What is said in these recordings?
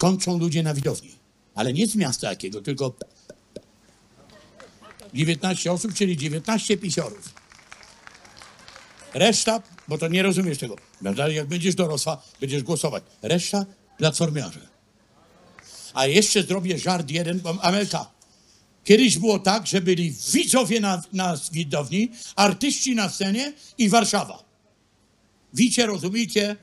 skończą ludzie na widowni. Ale nie z miasta jakiego, tylko 19 osób, czyli 19 pisiorów. Reszta, bo to nie rozumiesz tego, jak będziesz dorosła, będziesz głosować. Reszta platformiarze. A jeszcze zrobię żart jeden, bo Amelka. Kiedyś było tak, że byli widzowie na widowni, artyści na scenie i Warszawa. Wiecie, rozumiecie?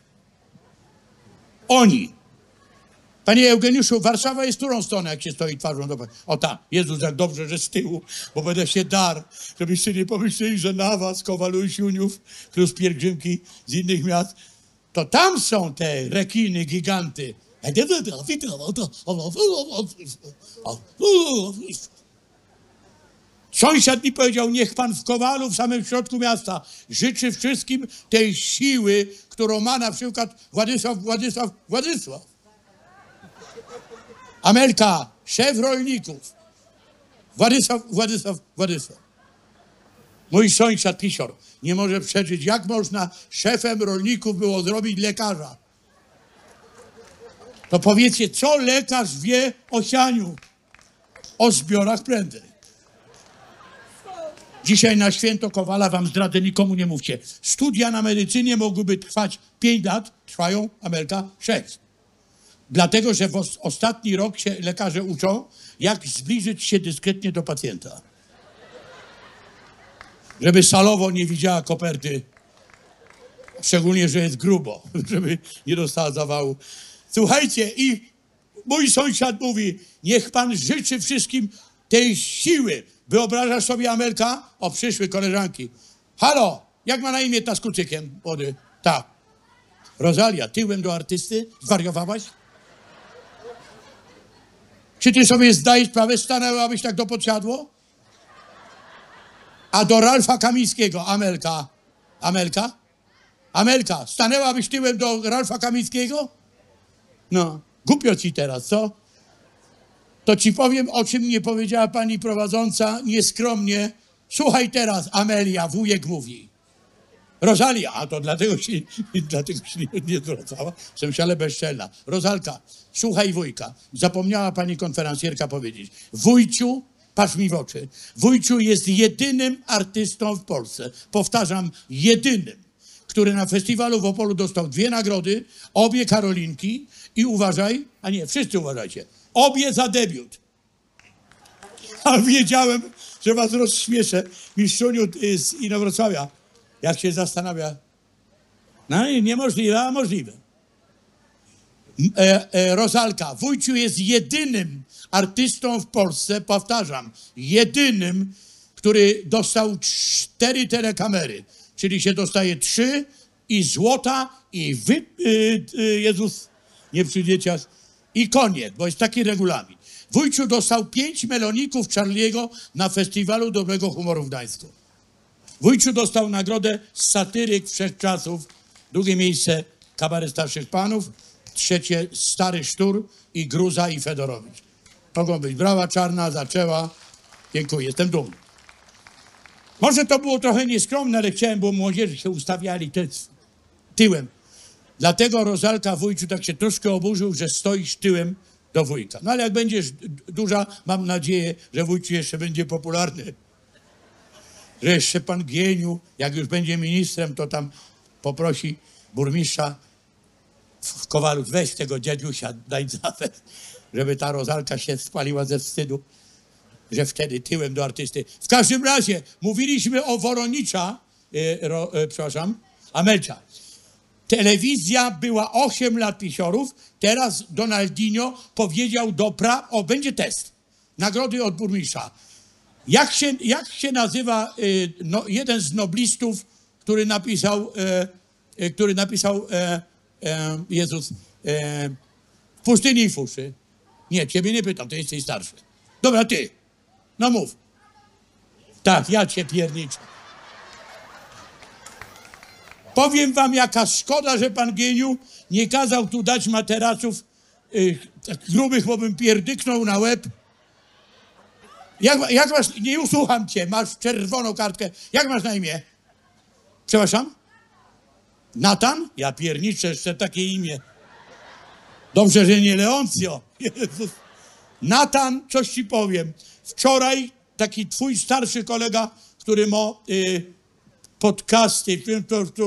Oni. Panie Eugeniuszu, Warszawa jest którą stronę, jak się stoi twarzą do... O tam, Jezus, jak dobrze, że z tyłu, bo będę się dar, żebyście nie pomyśleli, że na was, Kowalu i Siuniów, plus pielgrzymki z innych miast, to tam są te rekiny, giganty. Sąsiad mi powiedział, niech pan w Kowalu, w samym środku miasta, życzy wszystkim tej siły, którą ma na przykład Władysław. Amelka, szef rolników. Władysław. Mój sąsiad pisior nie może przeczyć, jak można szefem rolników było zrobić lekarza. To powiedzcie, co lekarz wie o sianiu, o zbiorach prędzej. Dzisiaj na święto Kowala wam zdradzę, nikomu nie mówcie. Studia na medycynie mogłyby trwać 5 lat, trwają, Amelka, 6. Dlatego, że w ostatni rok się lekarze uczą, jak zbliżyć się dyskretnie do pacjenta. Żeby salowo nie widziała koperty, szczególnie, że jest grubo, żeby nie dostała zawału. Słuchajcie, i mój sąsiad mówi, niech pan życzy wszystkim tej siły. Wyobrażasz sobie, Amelka? O, przyszły koleżanki. Halo, jak ma na imię ta z kucykiem młody? Tak. Rosalia, tyłem do artysty? Zwariowałaś? Czy ty sobie zdajesz sprawę, stanęłabyś tak do podsiadło? A do Ralfa Kamińskiego, Amelka, stanęłabyś tyłem do Ralfa Kamińskiego? No, głupio ci teraz, co? To ci powiem, o czym nie powiedziała pani prowadząca nieskromnie. Słuchaj teraz, Amelia, wujek mówi. Rosalia, a to dlatego się nie zwracała, jestem ale bezczelna. Rosalka, słuchaj wujka. Zapomniała pani konferencjerka powiedzieć. Wujciu, patrz mi w oczy. Wujciu jest jedynym artystą w Polsce. Powtarzam, jedynym, który na festiwalu w Opolu dostał 2 nagrody, obie Karolinki i uważaj, a nie, wszyscy uważajcie, obie za debiut. A wiedziałem, że was rozśmieszę. Mistrzuniu z Inowrocławia. Jak się zastanawia. No i niemożliwe, a możliwe. Rosalka, wujciu jest jedynym artystą w Polsce, powtarzam, jedynym, który dostał 4 telekamery. Czyli się dostaje 3 i złota i Jezus, nie przyjdziecie, i koniec, bo jest taki regulamin. Wujciu dostał 5 meloników Charlie'ego na Festiwalu Dobrego Humoru w Gdańsku. Wujciu dostał nagrodę Satyryk Wszechczasów, 2 miejsce Kabaret Starszych Panów, 3 Stary Sztur i Gruza i Fedorowicz. Mogą być brawa czarna, zaczęła. Dziękuję, jestem dumny. Może to było trochę nieskromne, ale chciałem, bo młodzieży się ustawiali tyłem. Dlatego Rosalka, wujciu, tak się troszkę oburzył, że stoisz tyłem do wujka. No ale jak będziesz duża, mam nadzieję, że wujciu jeszcze będzie popularny. Że jeszcze pan Gieniu, jak już będzie ministrem, to tam poprosi burmistrza w Kowalu, weź tego dziadziusia, daj zawet, żeby ta Rosalka się spaliła ze wstydu, że wtedy tyłem do artysty. W każdym razie mówiliśmy o Woronicza, Amelcia. Telewizja była 8 lat pisiorów, teraz Donaldinho powiedział będzie test, nagrody od burmistrza. Jak się nazywa jeden z noblistów, który napisał Jezus w pustyni i fuszy? Nie, ciebie nie pytam, ty jesteś starszy. Dobra, ty. No mów. Tak, ja cię pierniczę. Powiem wam, jaka szkoda, że pan Gieniu nie kazał tu dać materaców tak grubych, bo bym pierdyknął na łeb. Jak masz, nie usłucham cię, masz czerwoną kartkę. Jak masz na imię? Przepraszam? Natan? Ja pierniczę, jeszcze takie imię. Dobrze, że nie Leoncjo. Jezus. Natan, coś ci powiem. Wczoraj taki twój starszy kolega, który ma podcasty,